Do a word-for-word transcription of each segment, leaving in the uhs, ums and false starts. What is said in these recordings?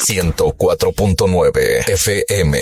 ciento cuatro punto nueve F M.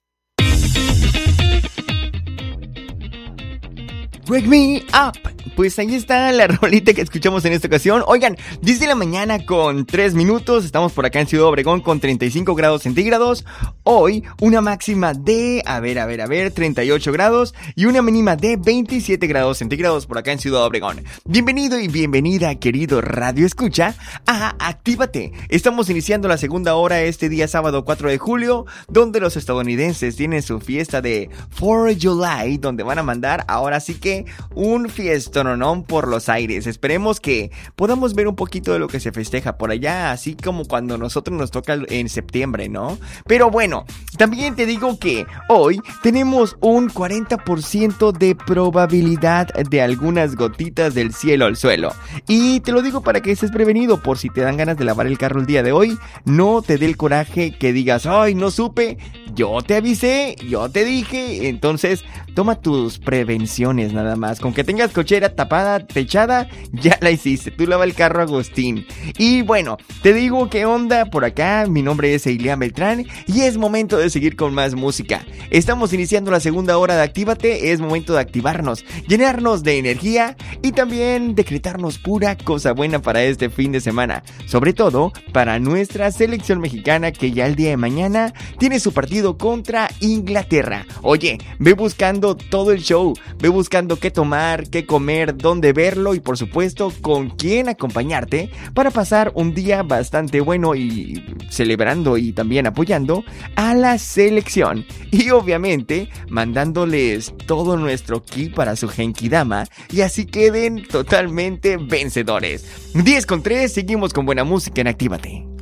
Wake Me Up. Pues ahí está la rolita que escuchamos en esta ocasión. Oigan, diez de la mañana con tres minutos. Estamos por acá en Ciudad Obregón con treinta y cinco grados centígrados. Hoy una máxima de, a ver, a ver, a ver, treinta y ocho grados. Y una mínima de veintisiete grados centígrados por acá en Ciudad Obregón. Bienvenido y bienvenida, querido Radio Escucha, a Actívate. Estamos iniciando la segunda hora este día sábado cuatro de julio, donde los estadounidenses tienen su fiesta de fourth of July, donde van a mandar ahora sí que un fiestón por los aires. Esperemos que podamos ver un poquito de lo que se festeja por allá, así como cuando nosotros nos toca en septiembre, ¿no? Pero bueno, también te digo que hoy tenemos un cuarenta por ciento de probabilidad de algunas gotitas del cielo al suelo. Y te lo digo para que estés prevenido, por si te dan ganas de lavar el carro el día de hoy, no te dé el coraje que digas, ay, no supe, yo te avisé, yo te dije. Entonces, toma tus prevenciones nada más. Con que tengas cochera tapada, techada, ya la hiciste. Tú lava el carro, Agustín. Y bueno, te digo qué onda por acá. Mi nombre es Eilian Beltrán y es momento de seguir con más música. Estamos iniciando la segunda hora de Actívate. Es momento de activarnos, llenarnos de energía y también decretarnos pura cosa buena para este fin de semana. Sobre todo para nuestra selección mexicana, que ya el día de mañana tiene su partido contra Inglaterra. Oye, ve buscando todo el show, ve buscando qué tomar, qué comer, dónde verlo y por supuesto con quién acompañarte para pasar un día bastante bueno y celebrando y también apoyando a la selección. Y obviamente mandándoles todo nuestro ki para su genkidama y así queden totalmente vencedores. diez con tres, seguimos con buena música en Actívate.